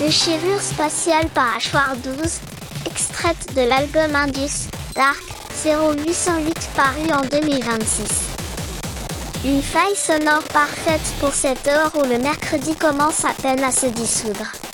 Déchirure spatiale par Hachoir 12, extraite de l'album Indus, Dark, 0808 paru en 2026. Une faille sonore parfaite pour cette heure où le mercredi commence à peine à se dissoudre.